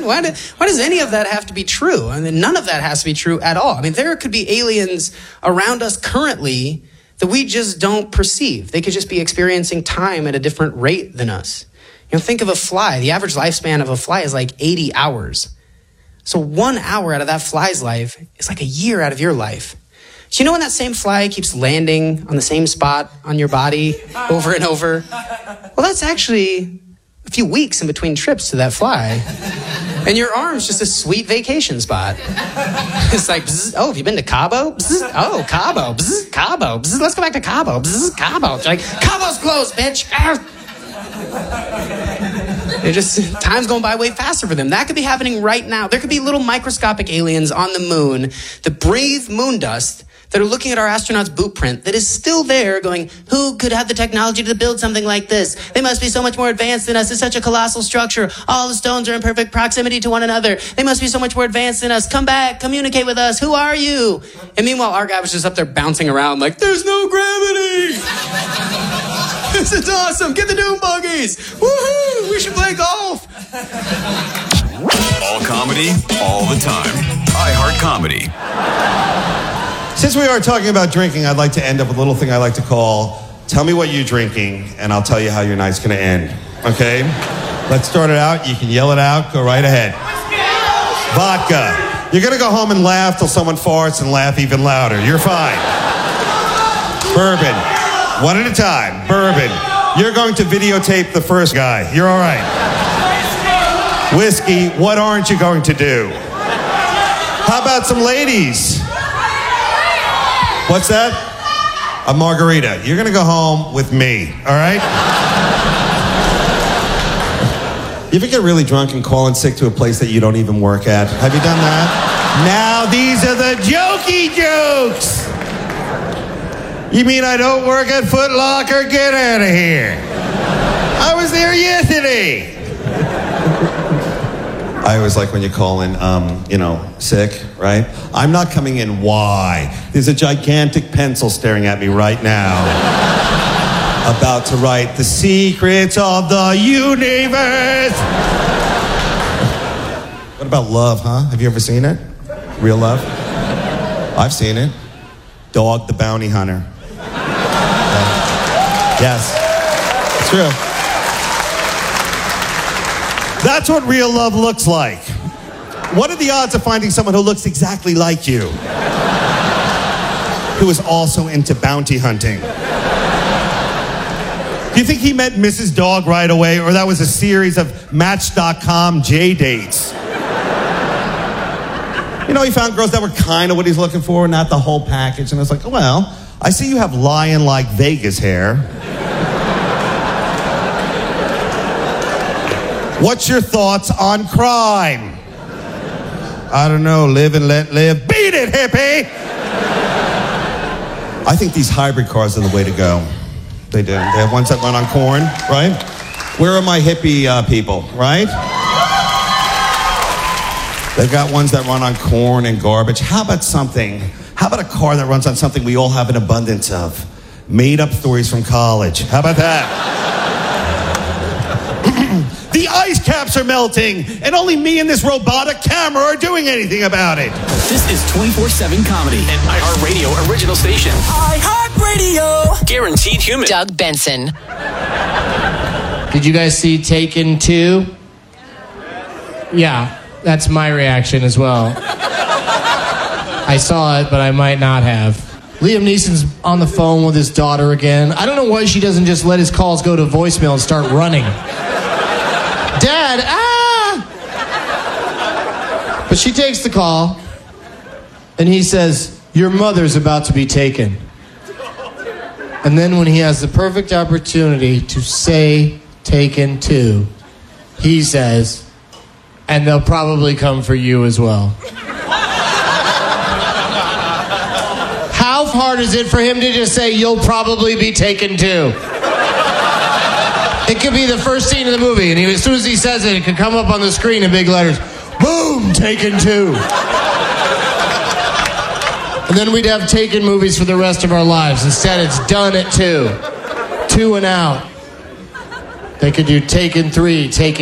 Why does any of that have to be true? I mean, none of that has to be true at all. I mean, there could be aliens around us currently that we just don't perceive. They could just be experiencing time at a different rate than us. You know, think of a fly. The average lifespan of a fly is like 80 hours. So 1 hour out of that fly's life is like a year out of your life. So you know when that same fly keeps landing on the same spot on your body over and over? Well, that's actually a few weeks in between trips to that fly. And your arm's just a sweet vacation spot. It's like, bzz, oh, have you been to Cabo? Bzz, oh, Cabo. Bzz, Cabo. Bzz, let's go back to Cabo. Bzz, Cabo. It's like, Cabo's closed, bitch. It just, time's going by way faster for them. That could be happening right now. There could be little microscopic aliens on the moon that breathe moon dust, that are looking at our astronaut's boot print that is still there going, who could have the technology to build something like this? They must be so much more advanced than us. It's such a colossal structure. All the stones are in perfect proximity to one another. They must be so much more advanced than us. Come back, communicate with us. Who are you? And meanwhile, our guy was just up there bouncing around like, there's no gravity. This is awesome. Get the doom buggies. Woohoo! We should play golf. All comedy, all the time. iHeart Comedy. Since we are talking about drinking, I'd like to end up with a little thing I like to call, tell me what you're drinking, and I'll tell you how your night's going to end. Okay? Let's start it out. You can yell it out. Go right ahead. Vodka. You're going to go home and laugh till someone farts and laugh even louder. You're fine. Bourbon. One at a time. Bourbon. You're going to videotape the first guy. You're all right. Whiskey. What aren't you going to do? How about some ladies? What's that? A margarita. You're going to go home with me, all right? You ever get really drunk and call in sick to a place that you don't even work at? Have you done that? Now these are the jokey jokes. You mean I don't work at Foot Locker? Get out of here. I was there yesterday. I always like when you call in, sick, right? I'm not coming in. Why? There's a gigantic pencil staring at me right now. About to write the secrets of the universe. What about Love, huh? Have you ever seen it? Real Love? I've seen it. Dog the Bounty Hunter. Yes. It's true. That's what real love looks like. What are the odds of finding someone who looks exactly like you? Who is also into bounty hunting? Do you think he met Mrs. Dog right away, or that was a series of Match.com J-dates? You know, he found girls that were kind of what he's looking for, not the whole package. And I was like, well, I see you have lion-like Vegas hair. What's your thoughts on crime? I don't know, live and let live. Beat it, hippie! I think these hybrid cars are the way to go. They do. They have ones that run on corn, right? Where are my hippie people, right? They've got ones that run on corn and garbage. How about a car that runs on something we all have an abundance of? Made up stories from college. How about that? The ice caps are melting, and only me and this robotic camera are doing anything about it. This is 24/7 comedy, an iHeartRadio original station. iHeartRadio. Guaranteed human. Doug Benson. Did you guys see Taken 2? Yeah, that's my reaction as well. I saw it, but I might not have. Liam Neeson's on the phone with his daughter again. I don't know why she doesn't just let his calls go to voicemail and start running. Dad, But she takes the call, and he says, your mother's about to be taken. And then when he has the perfect opportunity to say Taken 2, he says, and they'll probably come for you as well. How hard is it for him to just say, you'll probably be taken too? It could be the first scene of the movie, and as soon as he says it, it could come up on the screen in big letters. Boom, Taken 2. And then we'd have Taken movies for the rest of our lives. Instead, it's done at 2. 2 and out. They could do Taken 3, Taken